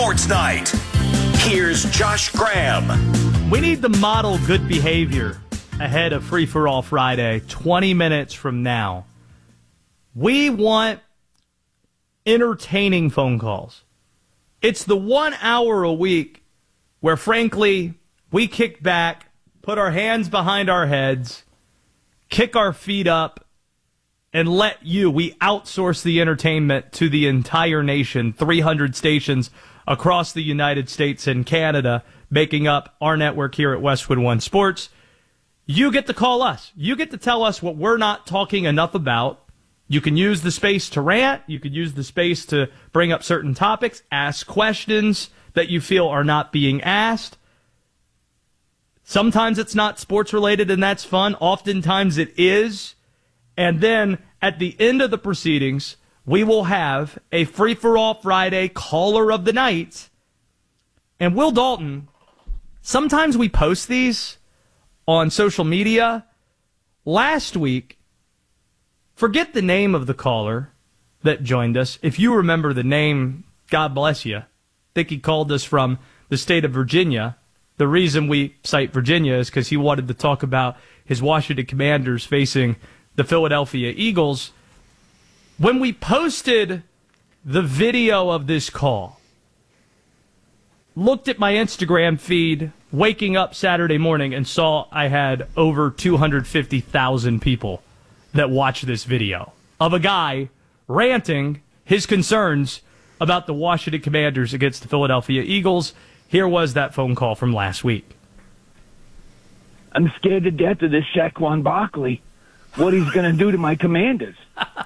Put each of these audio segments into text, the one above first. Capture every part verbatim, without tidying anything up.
Sports Night. Here's Josh Graham. We need to model good behavior ahead of Free For All Friday, twenty minutes from now. We want entertaining phone calls. It's the one hour a week where, frankly, we kick back, put our hands behind our heads, kick our feet up, and let you, we outsource the entertainment to the entire nation, three hundred stations across the United States and Canada, making up our network here at Westwood One Sports. You get to call us. You get to tell us what we're not talking enough about. You can use the space to rant. You can use the space to bring up certain topics, ask questions that you feel are not being asked. Sometimes it's not sports related, and that's fun. Oftentimes it is. And then at the end of the proceedings, we will have a free-for-all Friday caller of the night. And Will Dalton, sometimes we post these on social media. Last week, forget the name of the caller that joined us. If you remember the name, God bless you. I think he called us from the state of Virginia. The reason we cite Virginia is because he wanted to talk about his Washington Commanders facing the Philadelphia Eagles. When we posted the video of this call, looked at my Instagram feed waking up Saturday morning and saw I had over two hundred fifty thousand people that watched this video of a guy ranting his concerns about the Washington Commanders against the Philadelphia Eagles. Here was that phone call from last week. I'm scared to death of this Saquon Barkley. What he's going to do to my Commanders.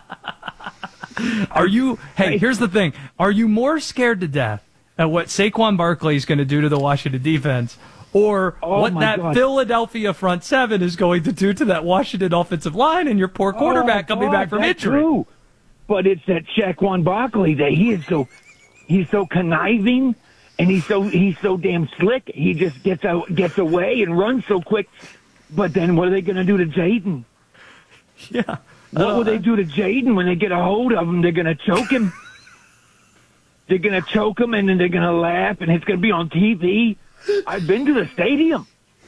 Are you, hey, here's the thing. Are you more scared to death at what Saquon Barkley is going to do to the Washington defense, or oh what that God. Philadelphia front seven is going to do to that Washington offensive line and your poor quarterback oh, coming God, back from that's injury? True. But it's that Saquon Barkley that he is so, he's so conniving, and he's so he's so damn slick. He just gets out, gets away and runs so quick. But then what are they going to do to Jaden? Yeah. What uh, will they do to Jaden when they get a hold of him? They're going to choke him. They're going to choke him, and then they're going to laugh, and it's going to be on T V. I've been to the stadium.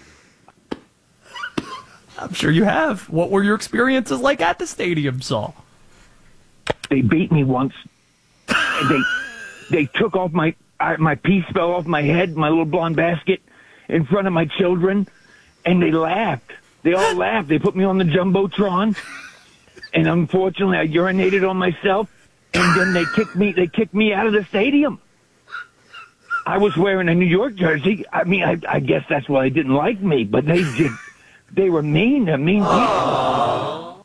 I'm sure you have. What were your experiences like at the stadium, Saul? They beat me once. they they took off my I, my piece fell off my head, my little blonde basket, in front of my children, and they laughed. They all laughed. They put me on the Jumbotron, and unfortunately, I urinated on myself, and then they kicked me. They kicked me out of the stadium. I was wearing a New York jersey. I mean, I, I guess that's why they didn't like me, but they did. They were mean. They're mean people.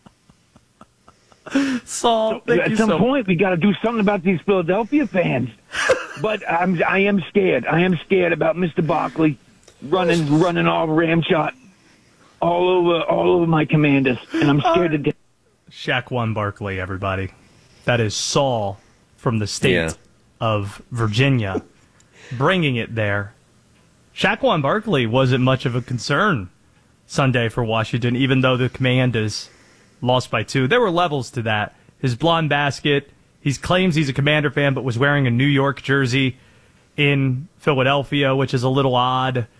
Saul, thank At you some so point, we got to do something about these Philadelphia fans. But I'm, I am scared. I am scared about Mister Barkley running, running all ramshot all over, all over my Commanders, and I'm scared to death. Saquon Barkley, everybody. That is Saul from the state Yeah. of Virginia, bringing it there. Saquon Barkley wasn't much of a concern Sunday for Washington, even though the Commanders lost by two. There were levels to that. His blonde basket, he claims he's a Commander fan, but was wearing a New York jersey in Philadelphia, which is a little odd.